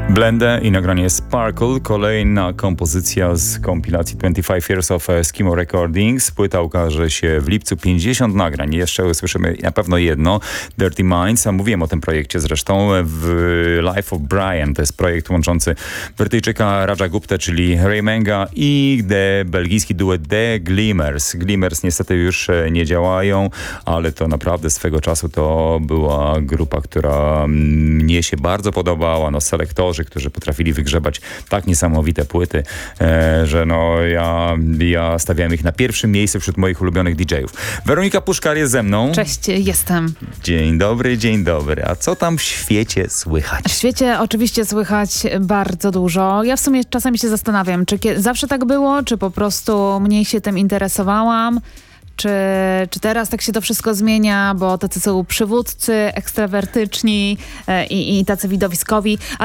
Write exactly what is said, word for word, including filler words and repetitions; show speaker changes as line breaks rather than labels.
Blendę i nagranie Sparkle, kolejna kompozycja z kompilacji dwadzieścia pięć Years of Eskimo Recordings. Płyta ukaże się w lipcu, pięćdziesiąt nagrań. Jeszcze usłyszymy na pewno jedno, Dirty Minds, a mówiłem o tym projekcie zresztą w Life of Brian. To jest projekt łączący Brytyjczyka Raja Guptę, czyli Raymenga i de, belgijski duet The Glimmers. Glimmers niestety już nie działają, ale to naprawdę swego czasu to była grupa, która mnie się bardzo podobała. No, selektorzy, którzy potrafili wygrzebać tak niesamowite płyty, e, że no ja, ja stawiałem ich na pierwszym miejscu wśród moich ulubionych didżejów. Weronika Puszkar jest ze mną.
Cześć, jestem.
Dzień dobry, dzień dobry. A co tam w świecie słychać?
W świecie oczywiście słychać bardzo dużo. Ja w sumie czasami się zastanawiam, czy kie- zawsze tak było, czy po prostu mniej się tym interesowałam. Czy, czy teraz tak się to wszystko zmienia, bo tacy są przywódcy, ekstrawertyczni e, i, i tacy widowiskowi.